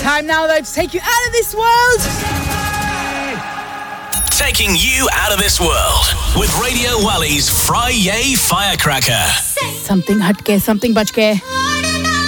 Time now, though, to take you out of this world. Taking you out of this world with Radio Wally's Friday Firecracker. Something hatke, something bachke.